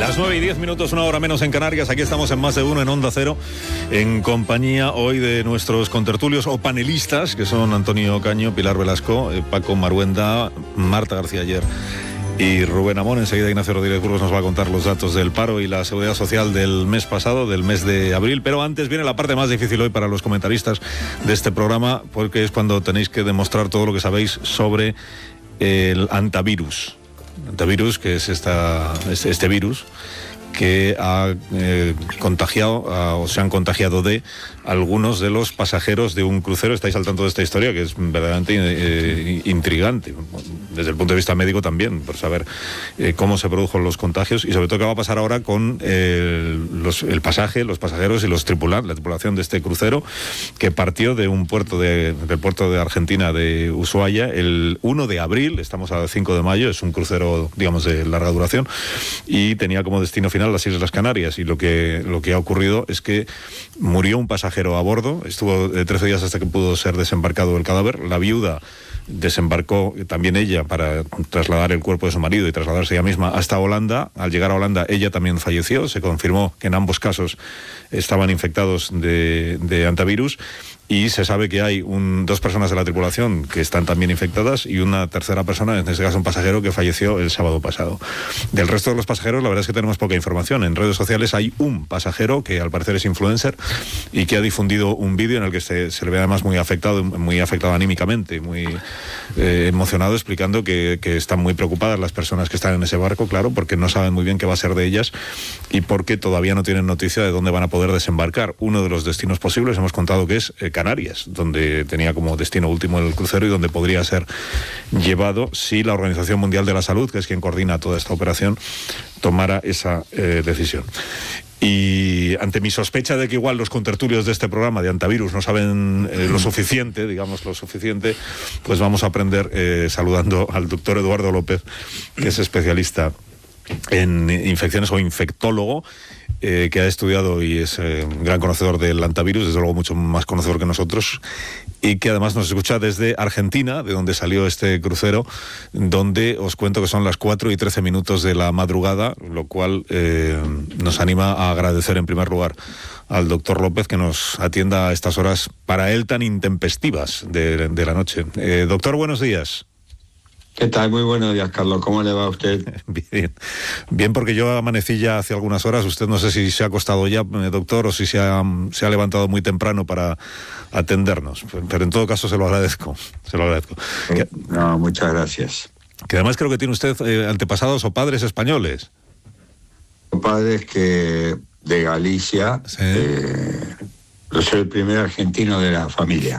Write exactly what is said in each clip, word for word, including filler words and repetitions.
Las nueve y diez minutos, una hora menos en Canarias. Aquí estamos en Más de Uno en Onda Cero, en compañía hoy de nuestros contertulios o panelistas, que son Antonio Caño, Pilar Velasco, eh, Paco Maruenda, Marta García Ayer y Rubén Amón. Enseguida Ignacio Rodríguez Burgos nos va a contar los datos del paro y la seguridad social del mes pasado, del mes de abril. Pero antes viene la parte más difícil hoy para los comentaristas de este programa, porque es cuando tenéis que demostrar todo lo que sabéis sobre el antivirus. Antivirus, que es esta, este virus que ha eh, contagiado a, o se han contagiado de algunos de los pasajeros de un crucero. Estáis al tanto de esta historia, que es verdaderamente eh, intrigante, desde el punto de vista médico también, por saber eh, cómo se produjeron los contagios y sobre todo qué va a pasar ahora con eh, los, el pasaje, los pasajeros y los tripulantes, la tripulación de este crucero que partió de un puerto de, del puerto de Argentina de Ushuaia el uno de abril, estamos a cinco de mayo, es un crucero, digamos, de larga duración y tenía como destino final las Islas Canarias, y lo que, lo que ha ocurrido es que murió un pasajero a bordo, estuvo trece días hasta que pudo ser desembarcado el cadáver. La viuda desembarcó también ella para trasladar el cuerpo de su marido y trasladarse ella misma hasta Holanda. Al llegar a Holanda ella también falleció, se confirmó que en ambos casos estaban infectados de, de antivirus. Y se sabe que hay un, dos personas de la tripulación que están también infectadas y una tercera persona, en este caso un pasajero, que falleció el sábado pasado. Del resto de los pasajeros, la verdad es que tenemos poca información. En redes sociales hay un pasajero que al parecer es influencer y que ha difundido un vídeo en el que se, se le ve además muy afectado, muy afectado anímicamente, muy eh, emocionado, explicando que, que están muy preocupadas las personas que están en ese barco, claro, porque no saben muy bien qué va a ser de ellas y porque todavía no tienen noticia de dónde van a poder desembarcar. Uno de los destinos posibles, hemos contado que es eh, Canarias, donde tenía como destino último el crucero y donde podría ser llevado si la Organización Mundial de la Salud, que es quien coordina toda esta operación, tomara esa eh, decisión. Y ante mi sospecha de que igual los contertulios de este programa de antivirus no saben eh, lo suficiente, digamos lo suficiente, pues vamos a aprender eh, saludando al doctor Eduardo López, que es especialista en infecciones o infectólogo, eh, que ha estudiado y es eh, un gran conocedor del antivirus, desde luego mucho más conocedor que nosotros, y que además nos escucha desde Argentina, de donde salió este crucero, donde os cuento que son las cuatro y trece minutos de la madrugada, lo cual eh, nos anima a agradecer en primer lugar al doctor López que nos atienda a estas horas para él tan intempestivas de, de la noche. Eh, doctor, buenos días. ¿Qué tal? Muy buenos días, Carlos. ¿Cómo le va a usted? Bien, bien, porque yo amanecí ya hace algunas horas. Usted no sé si se ha acostado ya, doctor, o si se ha, se ha levantado muy temprano para atendernos. Pero en todo caso se lo agradezco. Se lo agradezco. Eh, no, muchas gracias. Que además creo que tiene usted eh, antepasados o padres españoles. Padres que de Galicia. Sí. Eh, Yo soy el primer argentino de la familia.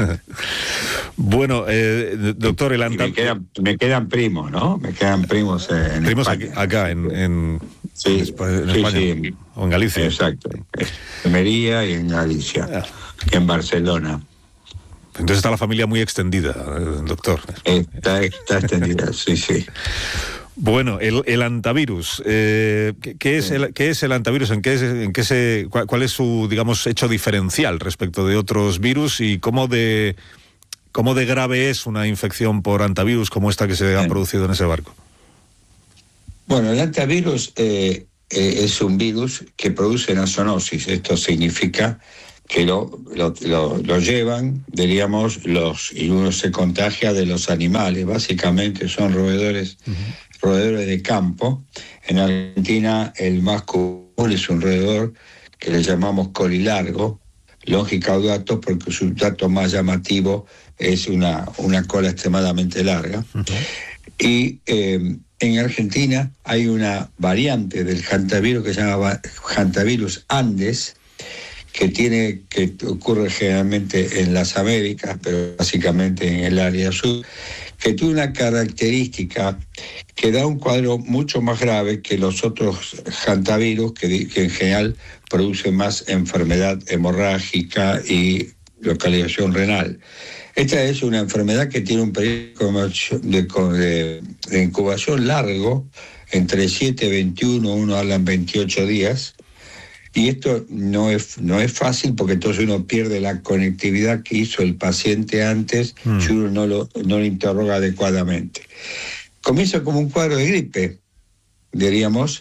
Bueno, eh, doctor, el anta... me, quedan, me quedan primos, ¿no? Me quedan primos en primos España. Aquí, acá, en, en, sí, en, España, en sí, España sí. O en Galicia. Exacto. En Almería y en Galicia. Ah. Y en Barcelona. Entonces está la familia muy extendida, doctor. Está, está extendida, sí, sí. Bueno, el, el antivirus, eh, ¿qué, qué, es el, ¿qué es el antivirus? ¿En qué, es, en qué se, cuál, cuál es su, digamos, hecho diferencial respecto de otros virus y cómo de, cómo de grave es una infección por antivirus como esta que se ha producido en ese barco? Bueno, el antivirus eh, eh, es un virus que produce una zoonosis. Esto significa que lo, lo, lo, lo llevan, diríamos, los y uno se contagia de los animales. Básicamente son roedores. Uh-huh. roedores de campo. En Argentina el más común es un roedor que le llamamos colilargo, longicaudato, porque su dato más llamativo es una, una cola extremadamente larga. Okay. Y eh, en Argentina hay una variante del hantavirus que se llama hantavirus andes, que tiene que ocurre generalmente en las Américas, pero básicamente en el área sur, que tiene una característica que da un cuadro mucho más grave que los otros hantavirus, que, que en general producen más enfermedad hemorrágica y localización renal. Esta es una enfermedad que tiene un periodo de, de, de incubación largo, entre siete y veintiuno, uno hablan veintiocho días, y esto no es, no es fácil porque entonces uno pierde la conectividad que hizo el paciente antes mm. si uno no lo, no lo interroga adecuadamente. Comienza como un cuadro de gripe, diríamos,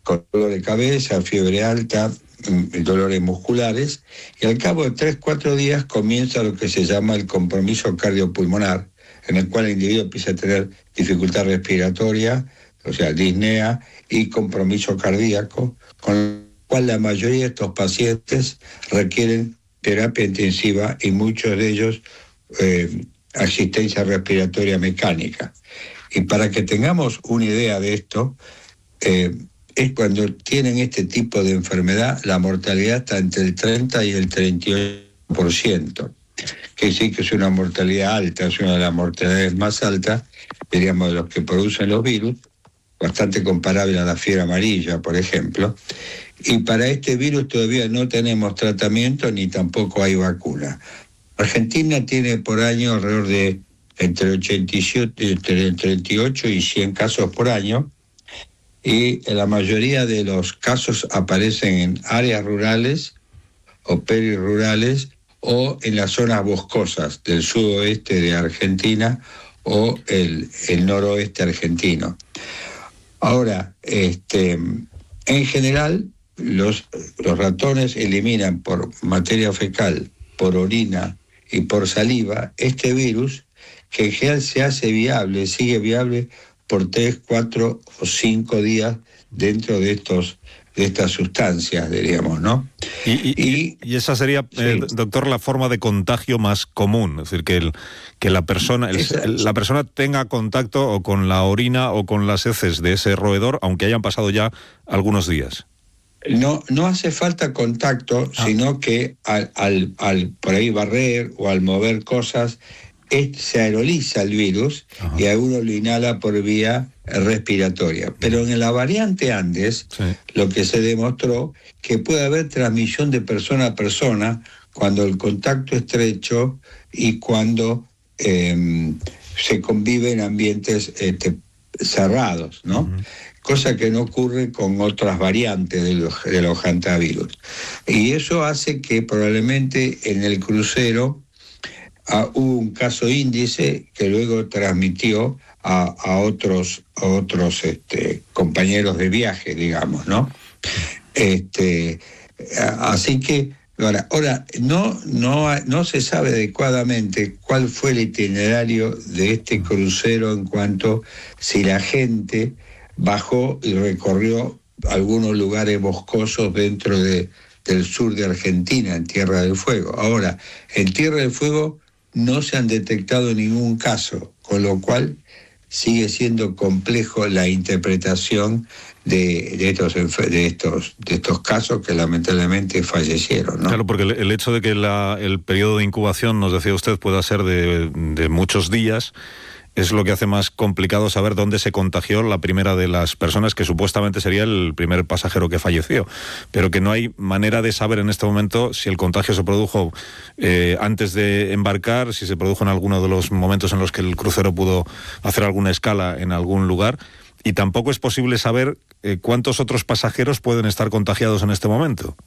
con dolor de cabeza, fiebre alta, dolores musculares, y al cabo de tres, cuatro días comienza lo que se llama el compromiso cardiopulmonar, en el cual el individuo empieza a tener dificultad respiratoria, o sea, disnea y compromiso cardíaco, con lo cual la mayoría de estos pacientes requieren terapia intensiva y muchos de ellos eh, asistencia respiratoria mecánica. Y para que tengamos una idea de esto, eh, es cuando tienen este tipo de enfermedad, la mortalidad está entre el treinta y el treinta y ocho por ciento. Que sí que es una mortalidad alta, es una de las mortalidades más altas, diríamos, de los que producen los virus, bastante comparable a la fiebre amarilla, por ejemplo. Y para este virus todavía no tenemos tratamiento ni tampoco hay vacuna. Argentina tiene por año alrededor de entre ochenta y siete, entre treinta y ocho y cien casos por año, y la mayoría de los casos aparecen en áreas rurales o perirrurales o en las zonas boscosas del sudoeste de Argentina o el, el noroeste argentino. Ahora, este, en general, los, los ratones eliminan por materia fecal, por orina y por saliva este virus, que en general se hace viable, sigue viable por tres, cuatro o cinco días dentro de estos de estas sustancias, diríamos, ¿no? Y, y, y, y esa sería, sí. eh, doctor, la forma de contagio más común, es decir, que, el, que la persona el, el, la persona tenga contacto o con la orina o con las heces de ese roedor, aunque hayan pasado ya algunos días. No, no hace falta contacto, ah. sino que al, al, al por ahí barrer o al mover cosas, es, se aeroliza el virus. Ajá. Y a uno lo inhala por vía respiratoria. Pero en la variante Andes, sí. lo que se demostró que puede haber transmisión de persona a persona cuando el contacto estrecho y cuando eh, se convive en ambientes este, cerrados, ¿no? Uh-huh. Cosa que no ocurre con otras variantes de los, de los hantavirus. Y eso hace que probablemente en el crucero uh, hubo un caso índice que luego transmitió a, a otros, a otros este, compañeros de viaje, digamos, ¿no? Este, así que, ahora, ahora no, no, no se sabe adecuadamente cuál fue el itinerario de este crucero en cuanto si la gente bajó y recorrió algunos lugares boscosos dentro de, del sur de Argentina, en Tierra del Fuego. Ahora, en Tierra del Fuego no se han detectado ningún caso, con lo cual sigue siendo complejo la interpretación de, de, estos, de, estos, de estos casos que lamentablemente fallecieron, ¿no? Claro, porque el, el hecho de que la, el periodo de incubación, nos decía usted, pueda ser de, de muchos días, es lo que hace más complicado saber dónde se contagió la primera de las personas, que supuestamente sería el primer pasajero que falleció, pero que no hay manera de saber en este momento si el contagio se produjo eh, antes de embarcar, si se produjo en alguno de los momentos en los que el crucero pudo hacer alguna escala en algún lugar, y tampoco es posible saber eh, cuántos otros pasajeros pueden estar contagiados en este momento.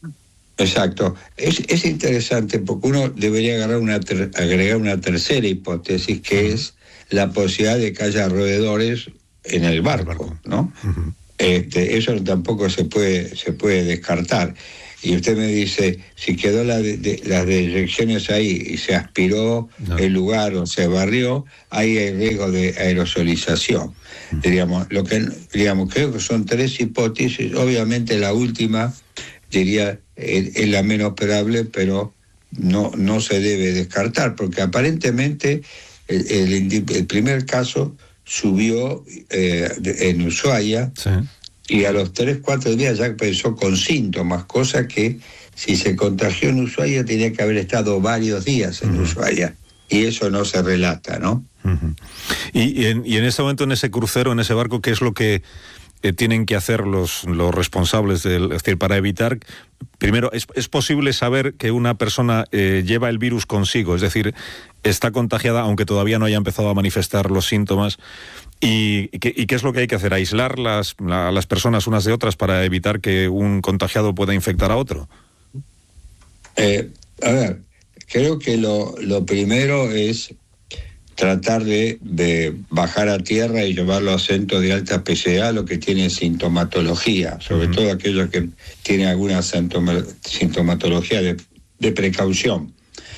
Exacto. Es, es interesante porque uno debería agarrar una ter- agregar una tercera hipótesis, que uh-huh. es la posibilidad de que haya roedores en el barco, ¿no? Uh-huh. Este, eso tampoco se puede, se puede descartar. Y usted me dice, si quedó la de, de, las deyecciones ahí y se aspiró no. el lugar o se barrió, ahí hay riesgo de aerosolización. Uh-huh. Diríamos, lo que, digamos, creo que son tres hipótesis. Obviamente la última, diría, es, es la menos probable, pero no, no se debe descartar, porque aparentemente El, el, el primer caso subió eh, de, en Ushuaia, sí. y a los tres, cuatro días ya empezó con síntomas, cosa que si se contagió en Ushuaia tenía que haber estado varios días en uh-huh. Ushuaia, y eso no se relata, ¿no? Uh-huh. Y, y, en, y en ese momento, en ese crucero, en ese barco, ¿qué es lo que eh, tienen que hacer los, los responsables del, es decir, para evitar? Primero, ¿es, es posible saber que una persona eh, lleva el virus consigo? Es decir, está contagiada aunque todavía no haya empezado a manifestar los síntomas. ¿Y, y, qué, y qué es lo que hay que hacer? ¿Aislar las, la, las personas unas de otras para evitar que un contagiado pueda infectar a otro? Eh, a ver, creo que lo, lo primero es tratar de, de bajar a tierra y llevarlo a centros de alta especialidad, lo que tiene sintomatología, sobre uh-huh. todo aquellos que tienen alguna sintomatología de, de precaución.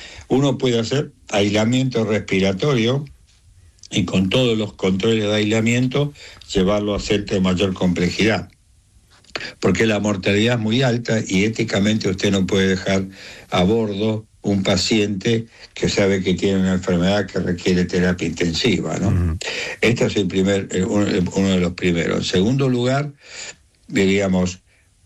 Uno puede hacer aislamiento respiratorio y con todos los controles de aislamiento llevarlo a centros de mayor complejidad, porque la mortalidad es muy alta y éticamente usted no puede dejar a bordo un paciente que sabe que tiene una enfermedad que requiere terapia intensiva, ¿no? Uh-huh. Este es el primer, uno, uno de los primeros. En segundo lugar, diríamos,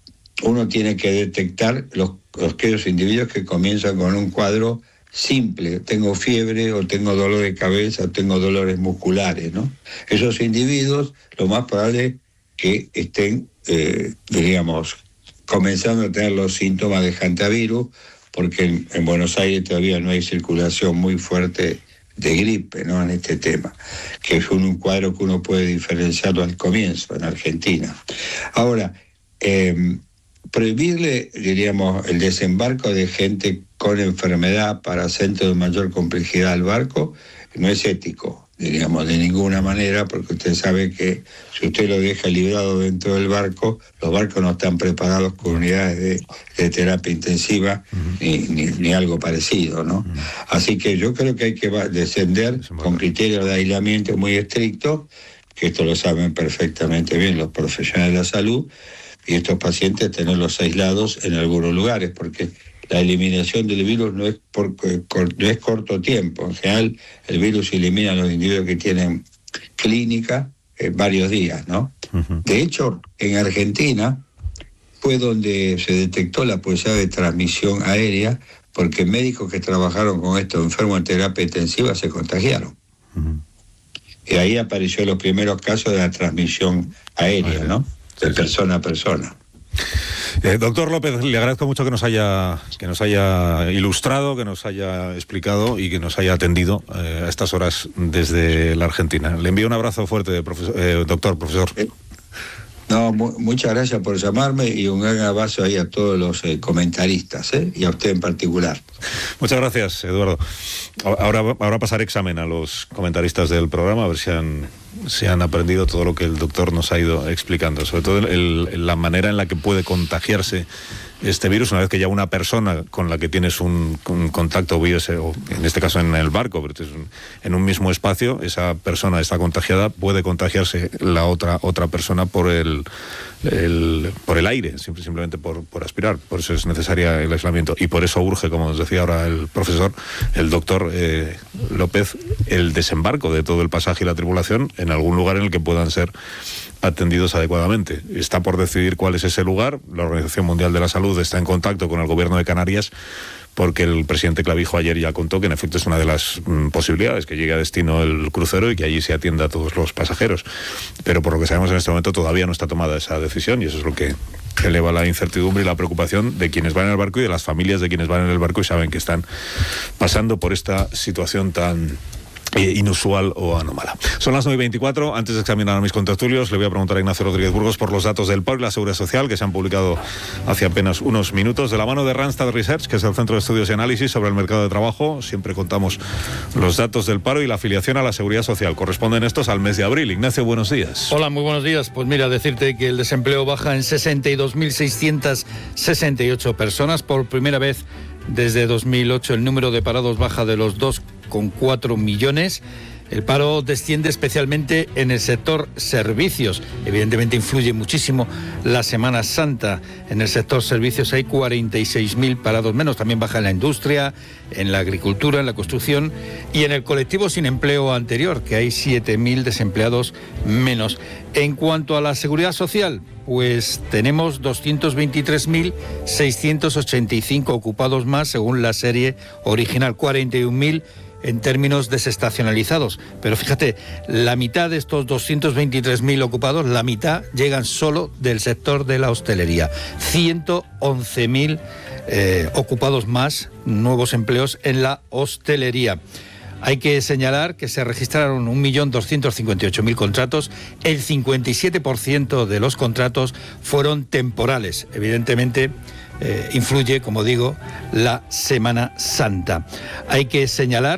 uno tiene que detectar los, los aquellos individuos que comienzan con un cuadro simple, tengo fiebre o tengo dolor de cabeza o tengo dolores musculares, ¿no? Esos individuos, lo más probable es que estén, eh, diríamos, comenzando a tener los síntomas de hantavirus, porque en, en Buenos Aires todavía no hay circulación muy fuerte de gripe, ¿no? En este tema, que es un, un cuadro que uno puede diferenciarlo al comienzo en Argentina. Ahora, eh, prohibirle, diríamos, el desembarco de gente con enfermedad para centros de mayor complejidad al barco no es ético, diríamos, de ninguna manera, porque usted sabe que si usted lo deja librado dentro del barco, los barcos no están preparados con unidades de, de terapia intensiva uh-huh. ni, ni, ni algo parecido, ¿no? Uh-huh. Así que yo creo que hay que descender con criterios de aislamiento muy estrictos, que esto lo saben perfectamente bien los profesionales de la salud, y estos pacientes tenerlos aislados en algunos lugares, porque la eliminación del virus no es por no es corto tiempo. En general, el virus se elimina a los individuos que tienen clínica en varios días, ¿no? Uh-huh. De hecho, en Argentina fue donde se detectó la posibilidad de transmisión aérea, porque médicos que trabajaron con estos enfermos en terapia intensiva se contagiaron. Uh-huh. Y ahí aparecieron los primeros casos de la transmisión aérea, uh-huh. ¿no? De sí, persona sí. a persona. Eh, doctor López, le agradezco mucho que nos haya que nos haya ilustrado, que nos haya explicado y que nos haya atendido eh, a estas horas desde la Argentina. Le envío un abrazo fuerte, profesor, eh, doctor, profesor. Eh, no, mu- muchas gracias por llamarme y un gran abrazo ahí a todos los eh, comentaristas, ¿eh? Y a usted en particular. Muchas gracias, Eduardo. Ahora, ahora pasaré examen a los comentaristas del programa, a ver si han, si han aprendido todo lo que el doctor nos ha ido explicando, sobre todo el, el, la manera en la que puede contagiarse este virus una vez que ya una persona con la que tienes un, un contacto, o en este caso en el barco, pero es un, en un mismo espacio, esa persona está contagiada, puede contagiarse la otra otra persona por el, el por el aire, simplemente por, por aspirar. Por eso es necesaria el aislamiento y por eso urge, como nos decía ahora el profesor, el doctor eh, López, el desembarco de todo el pasaje y la tripulación en algún lugar en el que puedan ser atendidos adecuadamente. Está por decidir cuál es ese lugar. La Organización Mundial de la Salud está en contacto con el gobierno de Canarias, porque el presidente Clavijo ayer ya contó que en efecto es una de las mm, posibilidades, que llegue a destino el crucero y que allí se atienda a todos los pasajeros. Pero por lo que sabemos en este momento todavía no está tomada esa decisión, y eso es lo que eleva la incertidumbre y la preocupación de quienes van en el barco y de las familias de quienes van en el barco y saben que están pasando por esta situación tan Eh, inusual o anómala. Son las nueve y veinticuatro. Antes de examinar a mis contertulios, le voy a preguntar a Ignacio Rodríguez Burgos por los datos del paro y la seguridad social que se han publicado hace apenas unos minutos, de la mano de Randstad Research, que es el Centro de Estudios y Análisis sobre el Mercado de Trabajo. Siempre contamos los datos del paro y la afiliación a la seguridad social. Corresponden estos al mes de abril. Ignacio, buenos días. Hola, muy buenos días. Pues mira, decirte que el desempleo baja en sesenta y dos mil seiscientas sesenta y ocho personas. Por primera vez desde dos mil ocho el número de parados baja de los dos coma cuatro millones. El paro desciende especialmente en el sector servicios. Evidentemente influye muchísimo la Semana Santa. En el sector servicios hay cuarenta y seis mil parados menos. También baja en la industria, en la agricultura, en la construcción y en el colectivo sin empleo anterior, que hay siete mil desempleados menos. En cuanto a la seguridad social, pues tenemos doscientos veintitrés mil seiscientos ochenta y cinco ocupados más según la serie original, cuarenta y un mil en términos desestacionalizados. Pero fíjate, la mitad de estos doscientos veintitrés mil ocupados, la mitad llegan solo del sector de la hostelería. ciento once mil eh, ocupados más, nuevos empleos en la hostelería. Hay que señalar que se registraron un millón doscientos cincuenta y ocho mil contratos. El cincuenta y siete por ciento de los contratos fueron temporales. Evidentemente, eh, influye, como digo, la Semana Santa. Hay que señalar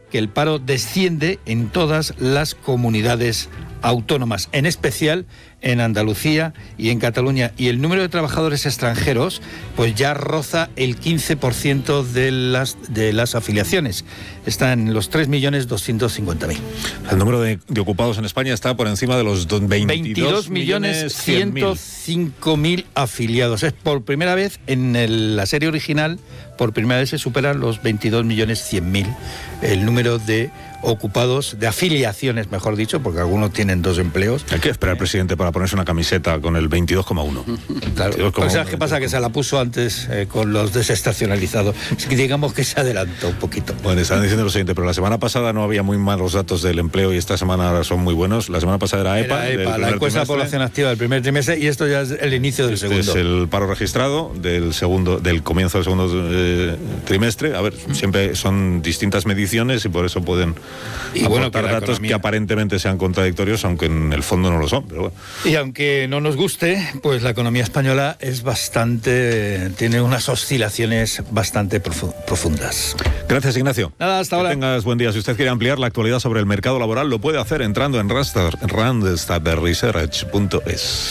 que el paro desciende en todas las comunidades autónomas, en especial en Andalucía y en Cataluña, y el número de trabajadores extranjeros pues ya roza el quince por ciento de las de las afiliaciones. Está en los tres millones doscientos cincuenta mil. El número de, de ocupados en España está por encima de los veintidós millones ciento cinco mil afiliados. Es por primera vez en el, la serie original, por primera vez se superan los veintidós millones cien mil el número de ocupados, de afiliaciones, mejor dicho, porque algunos tienen dos empleos. Hay que esperar al presidente para ponerse una camiseta con el veintidós coma uno. Claro. O sea, ¿qué pasa? Que se la puso antes eh, con los desestacionalizados. Es que digamos que se adelantó un poquito. Bueno, estaban diciendo lo siguiente, pero la semana pasada no había muy malos datos del empleo y esta semana son muy buenos. La semana pasada era EPA. Era EPA, la encuesta de población activa del primer trimestre, y esto ya es el inicio del este segundo. Es el paro registrado del segundo, del comienzo del segundo eh, trimestre. A ver, siempre son distintas mediciones y por eso pueden y aportar bueno, que datos economía... que aparentemente sean contradictorios, aunque en el fondo no lo son. Pero bueno. Y aunque no nos guste, pues la economía española es bastante, tiene unas oscilaciones bastante profundas. Gracias, Ignacio. Nada, hasta ahora. Que tengas buen día. Si usted quiere ampliar la actualidad sobre el mercado laboral, lo puede hacer entrando en randstad research punto es.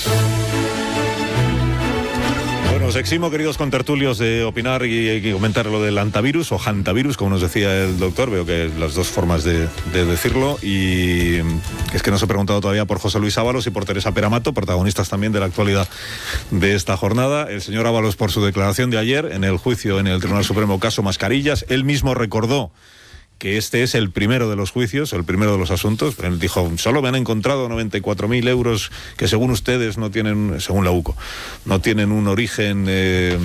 Os eximo, queridos contertulios, de opinar y, y comentar lo del antivirus o hantavirus, como nos decía el doctor. Veo que las dos formas de, de decirlo. Y es que nos he preguntado todavía por José Luis Ábalos y por Teresa Peramato, protagonistas también de la actualidad de esta jornada. El señor Ábalos, por su declaración de ayer en el juicio en el Tribunal Supremo caso Mascarillas, él mismo recordó que este es el primero de los juicios, el primero de los asuntos. Él dijo, solo me han encontrado noventa y cuatro mil euros que según ustedes no tienen, según la U C O, no tienen un origen eh,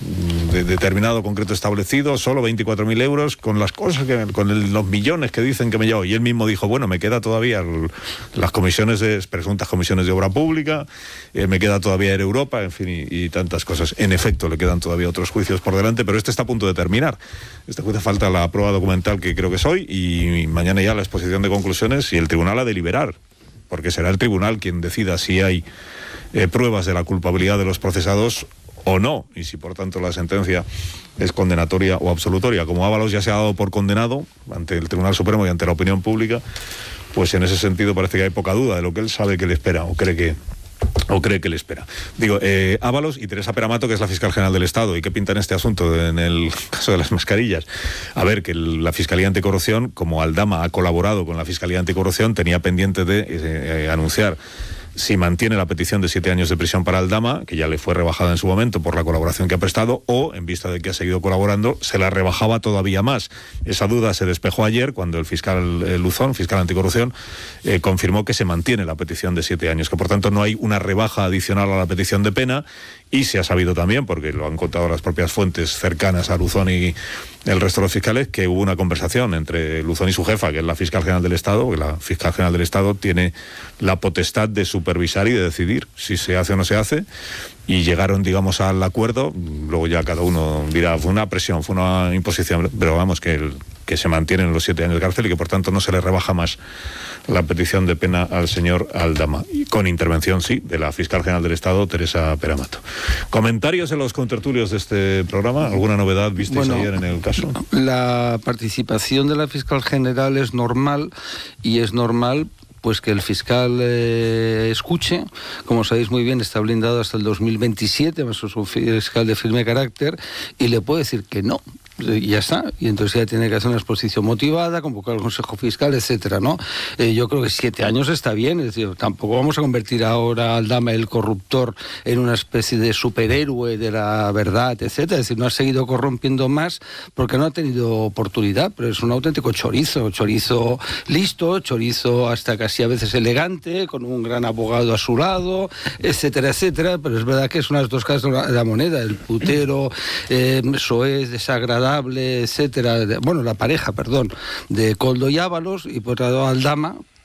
de determinado, concreto, establecido, solo veinticuatro mil euros con las cosas, que, con el, los millones que dicen que me llevo. Y él mismo dijo, bueno, me queda todavía el, las comisiones de, presuntas comisiones de obra pública, eh, me queda todavía Air Europa, en fin, y, y tantas cosas. En efecto, le quedan todavía otros juicios por delante, pero este está a punto de terminar. Este juicio falta la prueba documental, que creo que es hoy, y mañana ya la exposición de conclusiones y el tribunal a deliberar, porque será el tribunal quien decida si hay eh, pruebas de la culpabilidad de los procesados o no, y si por tanto la sentencia es condenatoria o absolutoria. Como Ábalos ya se ha dado por condenado ante el Tribunal Supremo y ante la opinión pública, pues en ese sentido parece que hay poca duda de lo que él sabe que le espera o cree que o cree que le espera. Digo, eh, Ábalos y Teresa Peramato, que es la fiscal general del Estado. ¿Y qué pinta en este asunto en el caso de las mascarillas? A ver, que el, la Fiscalía Anticorrupción, como Aldama ha colaborado con la Fiscalía Anticorrupción, tenía pendiente de eh, eh, anunciar si mantiene la petición de siete años de prisión para Aldama, que ya le fue rebajada en su momento por la colaboración que ha prestado, o, en vista de que ha seguido colaborando, se la rebajaba todavía más. Esa duda se despejó ayer cuando el fiscal eh, Luzón, fiscal anticorrupción, eh, confirmó que se mantiene la petición de siete años, que por tanto no hay una rebaja adicional a la petición de pena, y se ha sabido también, porque lo han contado las propias fuentes cercanas a Luzón y el resto de los fiscales, que hubo una conversación entre Luzón y su jefa, que es la fiscal general del Estado, que la fiscal general del Estado tiene la potestad de supervisar y de decidir si se hace o no se hace, y llegaron, digamos, al acuerdo. Luego ya cada uno dirá, fue una presión, fue una imposición, pero vamos, que, el, que se mantienen los siete años de cárcel y que por tanto no se le rebaja más la petición de pena al señor Aldama, y con intervención, sí, de la fiscal general del Estado, Teresa Peramato. ¿Comentarios en los contertulios de este programa? ¿Alguna novedad visteis bueno, ayer en el caso? La participación de la fiscal general es normal, y es normal pues que el fiscal eh, escuche. Como sabéis muy bien, está blindado hasta el dos mil veintisiete, es un fiscal de firme carácter, y le puede decir que no. Y ya está, y entonces ya tiene que hacer una exposición motivada, convocar al Consejo Fiscal, etcétera, ¿no? Eh, yo creo que siete años está bien, es decir, tampoco vamos a convertir ahora a Aldama, el corruptor, en una especie de superhéroe de la verdad, etcétera. Es decir, no ha seguido corrompiendo más porque no ha tenido oportunidad, pero es un auténtico chorizo, chorizo listo, chorizo hasta casi a veces elegante, con un gran abogado a su lado, etcétera, etcétera, pero es verdad que es unas dos caras de la moneda, el putero, eh, soez, desagradable, etcétera, bueno, la pareja, perdón, de Koldo y Ábalos, y por otro lado Aldama,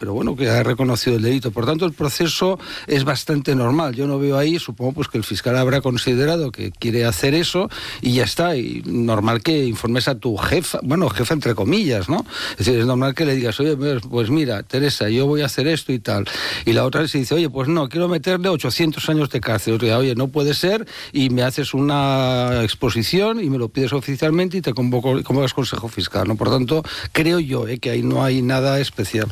pero bueno, que ha reconocido el delito. Por tanto, el proceso es bastante normal. Yo no veo ahí, supongo pues que el fiscal habrá considerado que quiere hacer eso y ya está. Y normal que informes a tu jefa, bueno, jefa entre comillas, ¿no? Es decir, es normal que le digas, oye, pues mira, Teresa, yo voy a hacer esto y tal. Y la otra se dice, oye, pues no, quiero meterle ochocientos años de cárcel. Oye, oye, no puede ser, y me haces una exposición y me lo pides oficialmente y te convoco como es Consejo Fiscal, ¿no? Por tanto, creo yo eh, que ahí no hay nada especial.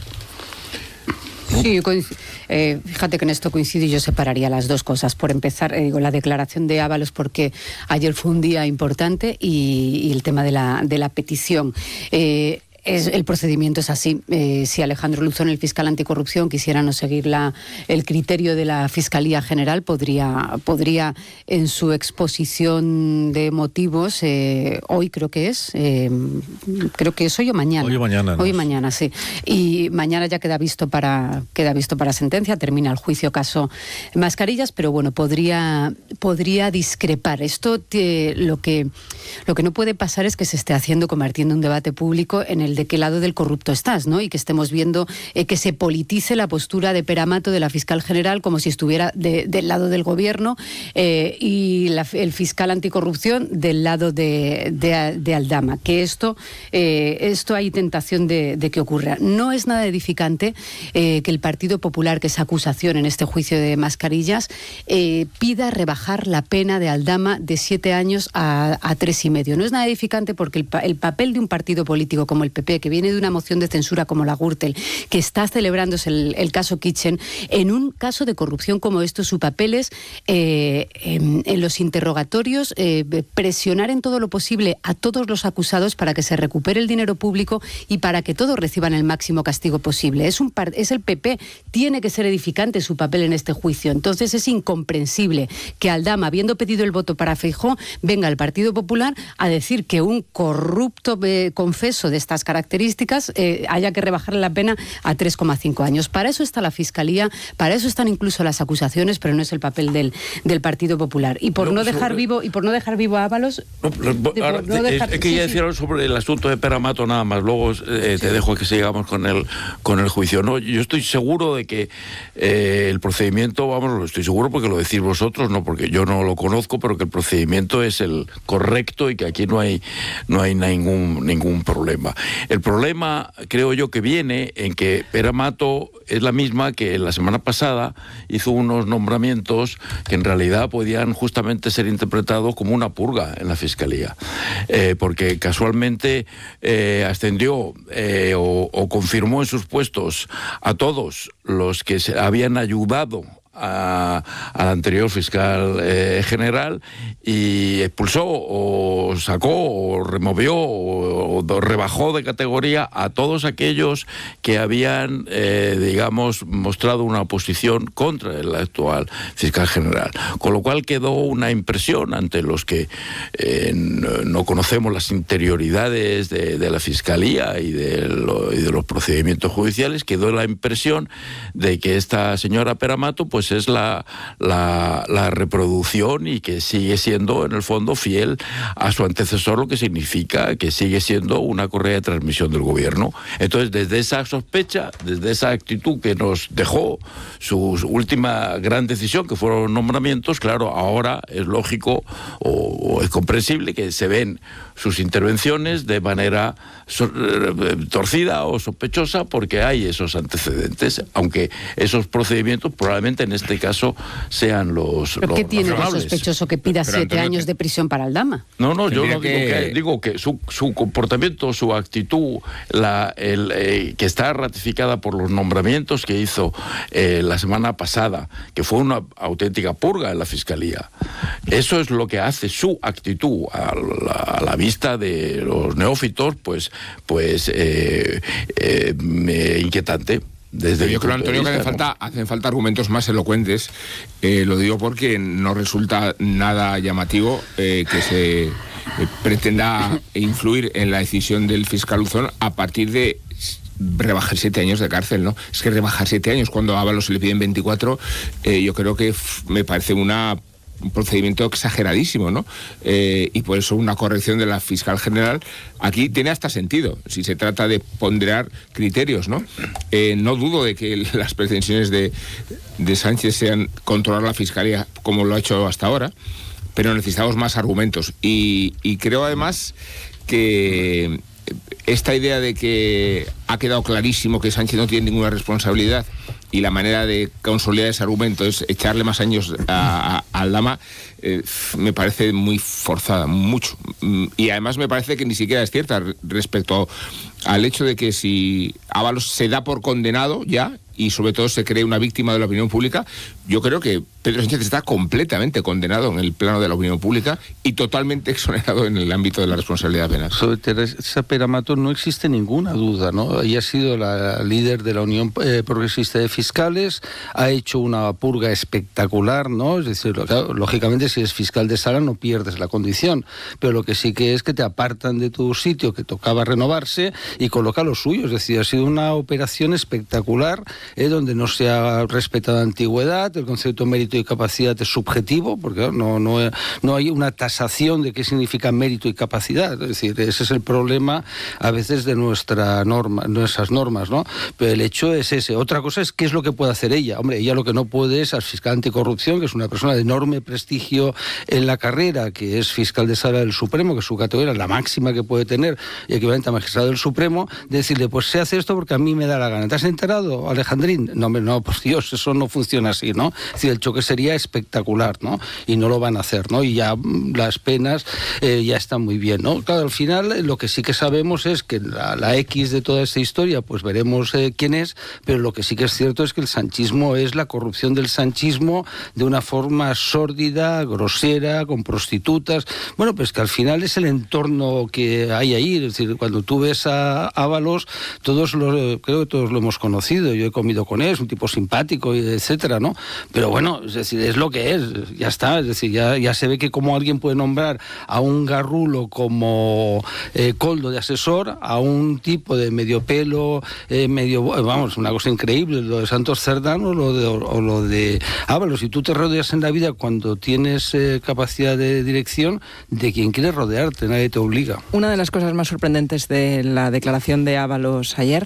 Sí, eh, fíjate que en esto coincido y yo separaría las dos cosas. Por empezar, eh, digo, la declaración de Ábalos, porque ayer fue un día importante, y, y el tema de la, de la petición. Eh, Es, el procedimiento es así. Eh, si Alejandro Luzón, el fiscal anticorrupción, quisiera no seguir la, el criterio de la Fiscalía General, podría, podría en su exposición de motivos, eh, hoy creo que es, eh, creo que es hoy o mañana. Hoy o mañana. Hoy no. mañana, sí. Y mañana ya queda visto para, queda visto para sentencia, termina el juicio caso Mascarillas, pero bueno, podría, podría discrepar. Esto te, lo, que, lo que no puede pasar es que se esté haciendo, convirtiendo un debate público en el de qué lado del corrupto estás, ¿no? Y que estemos viendo eh, que se politice la postura de Pere Amato, de la fiscal general, como si estuviera de, del lado del gobierno, eh, y la, el fiscal anticorrupción del lado de, de, de Aldama. Que esto, eh, esto hay tentación de, de que ocurra. No es nada edificante eh, que el Partido Popular, que es acusación en este juicio de Mascarillas, eh, pida rebajar la pena de Aldama de siete años a, a tres y medio. No es nada edificante porque el, el papel de un partido político como el P P, que viene de una moción de censura como la Gürtel, que está celebrándose el, el caso Kitchen, en un caso de corrupción como esto, su papel es eh, en, en los interrogatorios eh, presionar en todo lo posible a todos los acusados para que se recupere el dinero público y para que todos reciban el máximo castigo posible. Es, un, es el P P, tiene que ser edificante su papel en este juicio. Entonces es incomprensible que Aldama, habiendo pedido el voto para Feijóo, venga al Partido Popular a decir que un corrupto eh, confeso de estas características eh, haya que rebajarle la pena a tres coma cinco años. Para eso está la Fiscalía, para eso están incluso las acusaciones, pero no es el papel del, del Partido Popular. Y por no, no dejar sobre... vivo y por no dejar vivo a Ábalos... No, de, ahora, no dejar... Es que ya sí, decía sí. sobre el asunto de Pere Amato nada más, luego eh, te sí. dejo que sigamos con el, con el juicio. No, yo estoy seguro de que eh, el procedimiento, vamos, lo estoy seguro porque lo decís vosotros, no porque yo no lo conozco, pero que el procedimiento es el correcto y que aquí no hay, no hay ningún, ningún problema. El problema, creo yo, que viene en que Pere Amato es la misma que la semana pasada hizo unos nombramientos que en realidad podían justamente ser interpretados como una purga en la Fiscalía, eh, porque casualmente eh, ascendió eh, o, o confirmó en sus puestos a todos los que se habían ayudado A, al anterior fiscal eh, general, y expulsó o sacó o removió o, o rebajó de categoría a todos aquellos que habían eh, digamos mostrado una oposición contra el actual fiscal general, con lo cual quedó una impresión ante los que eh, no, no conocemos las interioridades de, de la Fiscalía y de, lo, y de los procedimientos judiciales, quedó la impresión de que esta señora Pere Amato pues es la, la, la reproducción y que sigue siendo en el fondo fiel a su antecesor, lo que significa que sigue siendo una correa de transmisión del gobierno. Entonces, desde esa sospecha, desde esa actitud que nos dejó su última gran decisión, que fueron los nombramientos, claro, ahora es lógico o, o es comprensible que se ven sus intervenciones de manera so, torcida o sospechosa porque hay esos antecedentes, aunque esos procedimientos probablemente en este caso sean los ¿Pero los qué tiene razonables. de sospechoso que pida Pero, siete Antonio, años de prisión para Aldama? No, no, yo no que... digo que, digo que su, su comportamiento, su actitud, la, el, eh, que está ratificada por los nombramientos que hizo eh, la semana pasada, que fue una auténtica purga en la Fiscalía. Eso es lo que hace su actitud a la, a la vista de los neófitos, pues, pues eh, eh, inquietante. Desde yo creo, Antonio, que hace falta, hacen falta argumentos más elocuentes. Eh, lo digo porque no resulta nada llamativo eh, que se eh, pretenda influir en la decisión del fiscal Luzón a partir de rebajar siete años de cárcel, ¿no? Es que rebajar siete años cuando a Ábalos se le piden veinticuatro, eh, yo creo que f- me parece una un procedimiento exageradísimo, ¿no? Eh, y por eso una corrección de la fiscal general aquí tiene hasta sentido, si se trata de ponderar criterios, ¿no? Eh, no dudo de que las pretensiones de, de Sánchez sean controlar la fiscalía como lo ha hecho hasta ahora, pero necesitamos más argumentos. Y, y creo además que esta idea de que ha quedado clarísimo que Sánchez no tiene ninguna responsabilidad y la manera de consolidar ese argumento es echarle más años a, a, a Aldama, eh, me parece muy forzada, mucho. Y además me parece que ni siquiera es cierta respecto al hecho de que si Ábalos se da por condenado ya, y sobre todo se cree una víctima de la opinión pública, yo creo que Pedro Sánchez está completamente condenado en el plano de la opinión pública y totalmente exonerado en el ámbito de la responsabilidad penal. Sobre Teresa Peramato no existe ninguna duda, ¿no? Ella ha sido la líder de la Unión eh, Progresista de Fiscales, ha hecho una purga espectacular, ¿no? Es decir, claro, lógicamente si eres fiscal de sala no pierdes la condición, pero lo que sí que es que te apartan de tu sitio, que tocaba renovarse, y coloca lo suyo. Es decir, ha sido una operación espectacular, eh, donde no se ha respetado antigüedad, el concepto de mérito y capacidad es subjetivo, porque no, no, no hay una tasación de qué significa mérito y capacidad. Es decir, ese es el problema a veces de nuestra norma, nuestras normas, ¿no? Pero el hecho es ese. Otra cosa es qué es lo que puede hacer ella. Hombre, ella lo que no puede es al fiscal anticorrupción, que es una persona de enorme prestigio en la carrera, que es fiscal de sala del Supremo, que su categoría es la máxima que puede tener, y equivalente a magistrado del Supremo, decirle, pues se hace esto porque a mí me da la gana. ¿Te has enterado, Alejandrín? No, hombre, no, por Dios, eso no funciona así, ¿no? Es decir, el choque sería espectacular, ¿no? Y no lo van a hacer, ¿no? Y ya las penas eh, ya están muy bien, ¿no? Claro, al final lo que sí que sabemos es que la, la X de toda esta historia, pues veremos eh, quién es, pero lo que sí que es cierto es que el sanchismo es la corrupción del sanchismo de una forma sórdida, grosera, con prostitutas. Bueno, pues que al final es el entorno que hay ahí. Es decir, cuando tú ves a Ábalos, todos lo, creo que todos lo hemos conocido, yo he comido con él, es un tipo simpático, etcétera, ¿no? Pero bueno, es decir, es lo que es, ya está, es decir, ya, ya se ve que como alguien puede nombrar a un garrulo como eh, Koldo de asesor, a un tipo de medio pelo, eh, medio, vamos, una cosa increíble, lo de Santos Cerdán o lo de, o lo de Ábalos. Si tú te rodeas en la vida cuando tienes eh, capacidad de dirección, de quien quieres rodearte, nadie te obliga. Una de las cosas más sorprendentes de la declaración de Ábalos ayer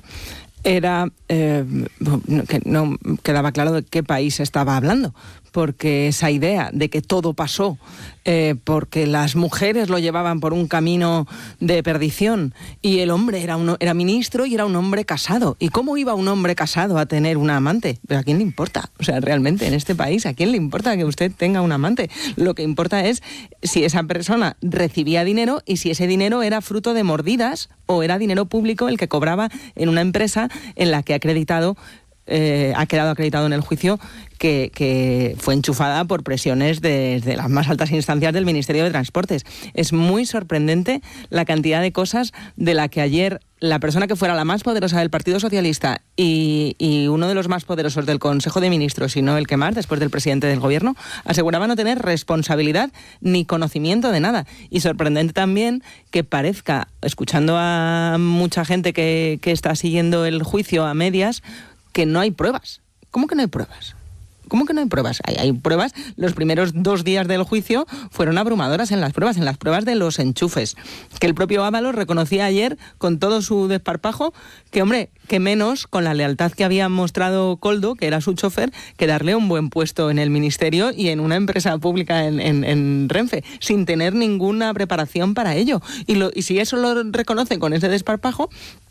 era eh, que no quedaba claro de qué país estaba hablando, porque esa idea de que todo pasó eh, porque las mujeres lo llevaban por un camino de perdición y el hombre era, un, era ministro y era un hombre casado. ¿Y cómo iba un hombre casado a tener una amante? ¿Pero a quién le importa? O sea, realmente en este país, ¿a quién le importa que usted tenga un amante? Lo que importa es si esa persona recibía dinero y si ese dinero era fruto de mordidas o era dinero público el que cobraba en una empresa en la que ha acreditado Eh, ha quedado acreditado en el juicio que, que fue enchufada por presiones desde de las más altas instancias del Ministerio de Transportes. Es muy sorprendente la cantidad de cosas de la que ayer la persona que fuera la más poderosa del Partido Socialista y, y uno de los más poderosos del Consejo de Ministros, y no el que más, después del presidente del Gobierno, aseguraba no tener responsabilidad ni conocimiento de nada. Y sorprendente también que parezca, escuchando a mucha gente que, que está siguiendo el juicio a medias, que no hay pruebas. ¿Cómo que no hay pruebas? ¿Cómo que no hay pruebas? Hay, hay pruebas. Los primeros dos días del juicio fueron abrumadoras en las pruebas, en las pruebas de los enchufes. Que el propio Ábalos reconocía ayer, con todo su desparpajo, que, hombre, que menos, con la lealtad que había mostrado Koldo, que era su chofer, que darle un buen puesto en el ministerio y en una empresa pública en, en, en Renfe, sin tener ninguna preparación para ello. Y, lo, y si eso lo reconoce con ese desparpajo,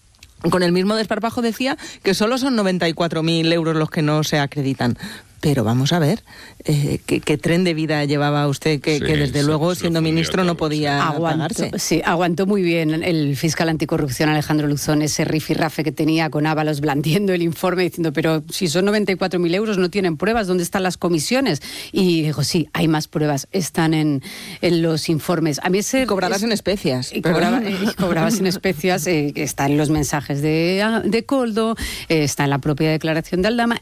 con el mismo desparpajo decía que solo son noventa y cuatro mil euros los que no se acreditan. Pero vamos a ver, eh, ¿qué, ¿qué tren de vida llevaba usted que, sí, que desde sí, luego, siendo ministro, no podía aguantó, pagarse? Sí, aguantó muy bien el fiscal anticorrupción Alejandro Luzón ese rifirrafe que tenía con Ábalos blandiendo el informe, diciendo, pero si son noventa y cuatro mil euros no tienen pruebas, ¿dónde están las comisiones? Y dijo, sí, hay más pruebas, están en, en los informes. A mí ese, y cobrarás es, en especias. Y cobraba, eh, cobrabas en especias, eh, está en los mensajes de, de Koldo, eh, está en la propia declaración de Aldama,